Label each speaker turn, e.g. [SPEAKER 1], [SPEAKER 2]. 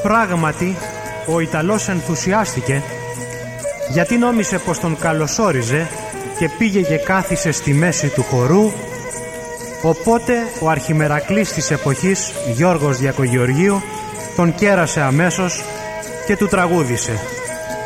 [SPEAKER 1] πράγματι ο Ιταλός ενθουσιάστηκε, γιατί νόμισε πως τον καλωσόριζε και πήγε και κάθισε στη μέση του χορού. Οπότε ο αρχιμερακλής της εποχής, Γιώργος Διακογεωργίου, τον κέρασε αμέσως και του τραγούδισε.